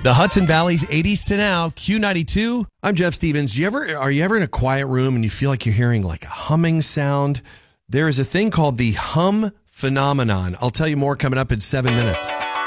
The Hudson Valley's 80s to now, Q92. I'm Jeff Stevens. Are you ever in a quiet room and you feel like you're hearing like a humming sound? There is a thing called the hum phenomenon. I'll tell you more coming up in 7 minutes.